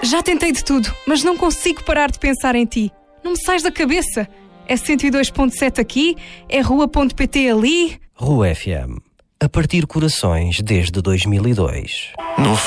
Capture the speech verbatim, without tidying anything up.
Já tentei de tudo, mas não consigo parar de pensar em ti. Não me sais da cabeça. É cento e dois ponto sete aqui, é rua ponto pt ali. Rua F M. A partir corações desde dois mil e dois. No